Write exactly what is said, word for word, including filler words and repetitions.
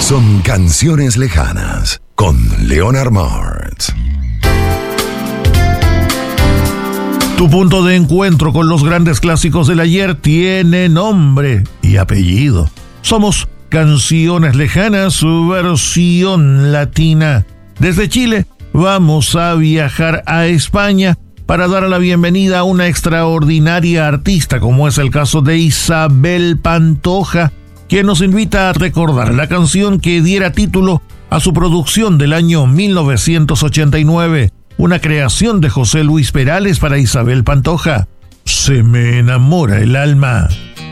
son Canciones Lejanas con Leonard Martz. Tu punto de encuentro con los grandes clásicos del ayer tiene nombre y apellido. Somos Canciones Lejanas, su versión latina. Desde Chile vamos a viajar a España para dar la bienvenida a una extraordinaria artista, como es el caso de Isabel Pantoja, quien nos invita a recordar la canción que diera título a su producción del año mil novecientos ochenta y nueve, una creación de José Luis Perales para Isabel Pantoja. Se me enamora el alma.